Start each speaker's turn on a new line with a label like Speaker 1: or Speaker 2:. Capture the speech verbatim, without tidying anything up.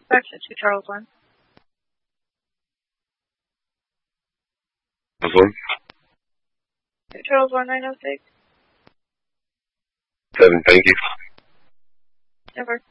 Speaker 1: dispatch at two Charles one.
Speaker 2: Charles one?
Speaker 1: two Charles one nine oh six.
Speaker 2: Seven, thank you.
Speaker 1: Never.